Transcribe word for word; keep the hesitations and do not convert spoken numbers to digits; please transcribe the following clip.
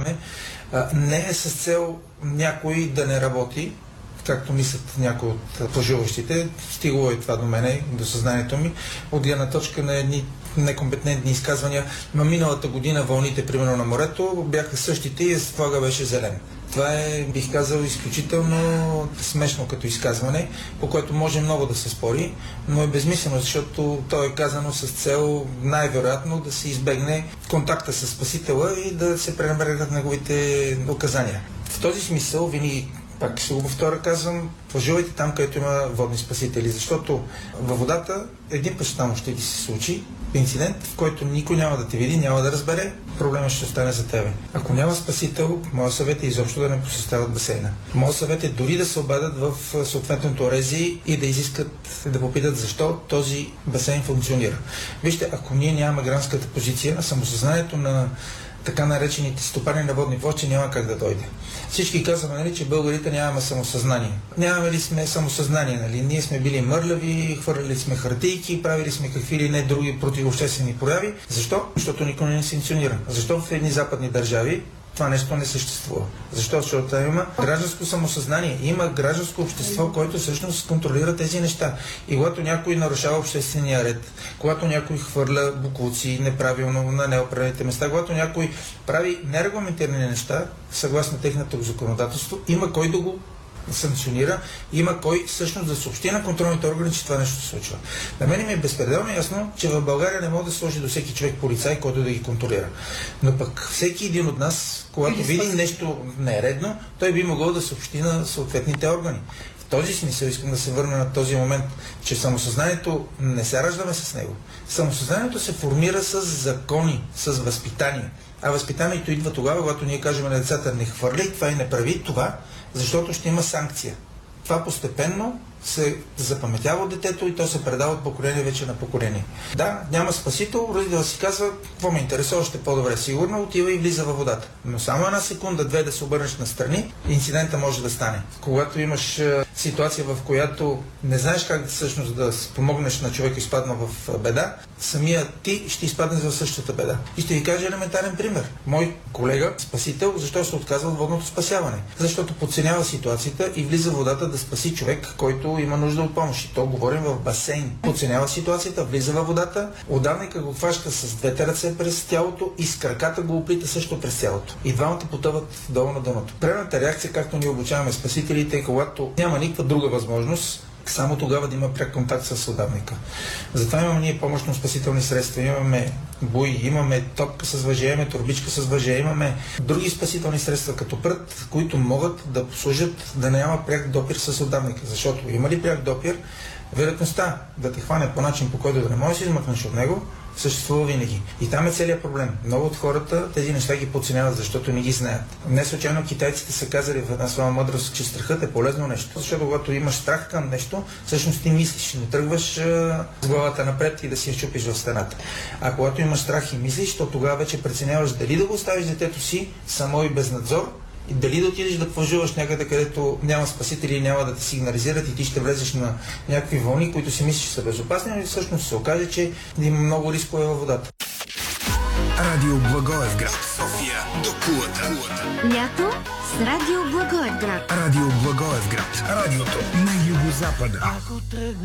даваме, а, не е с цел някой да не работи, както мислят някои от плажуващите. Стигало е това до мене, до съзнанието ми, от гледна точка на едни некомпетентни изказвания. Ма миналата година вълните, примерно на морето, бяха същите и флага беше зелен. Това е, бих казал, изключително смешно като изказване, по което може много да се спори, но е безмислено, защото то е казано с цел най-вероятно да се избегне контакта с Спасителя и да се пренебрегнат неговите указания. В този смисъл винаги, пак ще го повторя, казвам, плажувайте там, където има водни спасители, защото във водата един път само ще ти се случи инцидент, в който никой няма да те види, няма да разбере, проблемът ще остане за тебе. Ако няма спасител, моят съвет е изобщо да не посещават басейна. Моят съвет е дори да се обадят в съответното рези и да изискат, да попитат защо този басейн функционира. Вижте, ако ние нямаме гражданската позиция, на самосъзнанието на така наречените стопани на водни площи няма как да дойде. Всички казваме, нали, че българите нямаме самосъзнание. Нямаме ли сме самосъзнание, нали? Ние сме били мърляви, хвърляли сме хартийки, правили сме какви ли не други противообществени прояви. Защо? Защото никой не санкционира. Защо в едни западни държави това нещо не съществува? Защо? Защото там има гражданско самосъзнание, има гражданско общество, което всъщност контролира тези неща. И когато някой нарушава обществения ред, когато някой хвърля боклуци неправилно на неопределените места, когато някой прави нерегламентирани неща, съгласно техното законодателство, има кой да го санкционира, има кой всъщност да съобщи на контролните органи, че това нещо се случва. На мен ми е безпределно ясно, че в България не може да сложи до всеки човек полицай, който да ги контролира. Но пък всеки един от нас, когато види нещо нередно, той би могъл да съобщи на съответните органи. В този смисъл искам да се върна на този момент, че самосъзнанието не се раждаме с него. Самосъзнанието се формира с закони, с възпитание. А възпитанието идва тогава, когато ние кажем на децата: не хвърляй това и не прави това, защото ще има санкция. Това постепенно се запаметява от детето и то се предава от поколение вече на поколение. Да, няма спасител, родителът си казва: какво ме интересува, още по-добре, сигурно, отива и влиза във водата. Но само една секунда, две да се обърнеш настрани, инцидента може да стане. Когато имаш е, ситуация, в която не знаеш как всъщност да помогнеш на човек, изпаднал в беда, самия ти ще изпаднеш в същата беда. И ще ви кажа елементарен пример. Мой колега, спасител, защо се отказва от водното спасяване? Защото подценява ситуацията и влиза в водата да спаси човек, който има нужда от помощ. И то говорим в басейн. Подценява ситуацията, влиза във водата, ударника го хваща с двете ръце през тялото и с краката го оплита също през тялото. И двамата потъват долу на дъното. Правилната реакция, както ние обучаваме спасителите, когато няма никаква друга възможност, само тогава да има пряк контакт с удавника. Затова имаме ние помощно-спасителни средства, имаме буи, имаме топка с въже, имаме турбичка с въже, имаме други спасителни средства като прът, които могат да послужат да няма пряк допир с удавника. Защото има ли пряк допир, вероятността да те хване по начин, по който да не можеш да се измъкнеш от него, съществува винаги. И там е целият проблем. Много от хората тези неща ги подценяват, защото не ги знаят. Не случайно китайците са казали в една своя мъдрост, че страхът е полезно нещо, защото когато имаш страх към нещо, всъщност ти мислиш, не тръгваш а, с главата напред и да си я чупиш в стената. А когато имаш страх и мислиш, то тогава вече преценяваш дали да го оставиш детето си само и без надзор, и дали да отидеш да плажуваш някъде, където няма спасители и няма да те сигнализират и ти ще влезеш на някакви вълни, които си мислиш, че са безопасни, но всъщност се окаже, че има много рискове във водата. Радио Благоевград, София до Кулата. Лято с Радио Благоевград. Радио Благоевград. Радиото на югозапада.